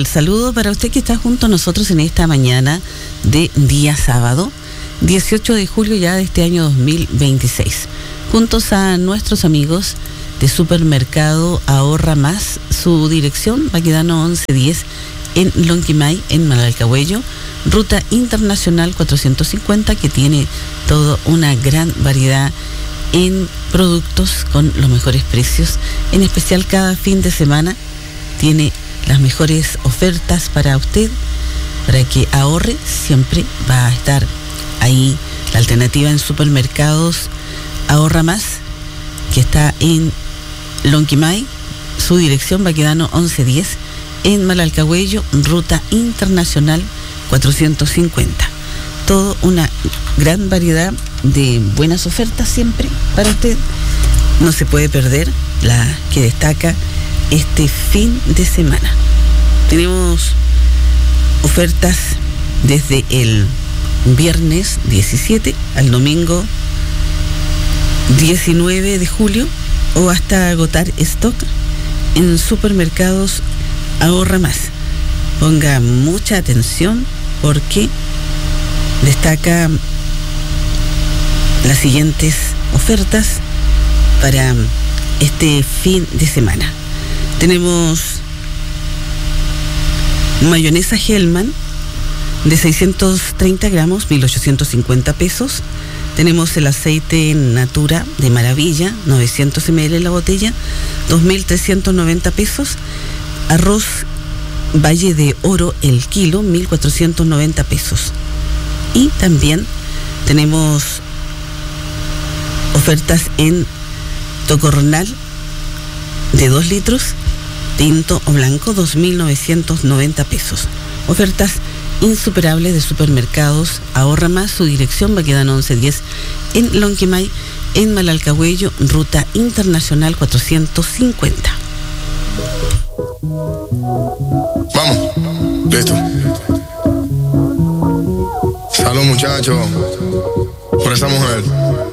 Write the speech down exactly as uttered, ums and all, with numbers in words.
El saludo para usted que está junto a nosotros en esta mañana de día sábado, dieciocho de julio ya de este año dos mil veintiséis. Juntos a nuestros amigos de Supermercado Ahorra Más, su dirección, Baquedano once diez en Lonquimay, en Malalcahuello, ruta internacional cuatrocientos cincuenta, que tiene toda una gran variedad en productos con los mejores precios. En especial cada fin de semana tiene las mejores ofertas para usted, para que ahorre. Siempre va a estar ahí la alternativa en Supermercados Ahorra Más, que está en Lonquimay, su dirección Baquedano once diez en Malalcahuello, ruta internacional cuatrocientos cincuenta. Toda una gran variedad de buenas ofertas siempre para usted. No se puede perder la que destaca este fin de semana. Tenemos ofertas desde el viernes diecisiete al domingo diecinueve de julio, o hasta agotar stock en Supermercados Ahorra Más. Ponga mucha atención porque destaca las siguientes ofertas para este fin de semana. Tenemos mayonesa Hellman de seiscientos treinta gramos, mil ochocientos cincuenta pesos. Tenemos el aceite Natura de Maravilla, novecientos mililitros la botella, dos mil trescientos noventa pesos. Arroz Valle de Oro el kilo, mil cuatrocientos noventa pesos. Y también tenemos ofertas en Tocornal de dos litros, tinto o blanco, dos mil novecientos noventa pesos. Ofertas insuperables de Supermercados Ahorra Más, su dirección Baquedano once diez en Lonquimay, en Malalcahuello, ruta internacional cuatrocientos cincuenta. Vamos, listo. Salud, muchachos, por esa mujer.